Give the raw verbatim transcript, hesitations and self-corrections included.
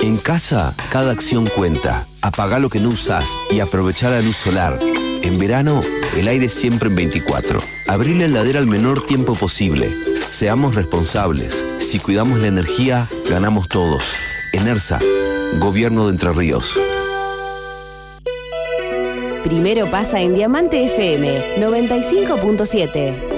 En casa, cada acción cuenta. Apagá lo que no usás y aprovechá la luz solar. En verano, el aire siempre en veinticuatro. Abrí la heladera al menor tiempo posible. Seamos responsables. Si cuidamos la energía, ganamos todos. ENERSA, Gobierno de Entre Ríos. Primero pasa en Diamante F M noventa y cinco punto siete.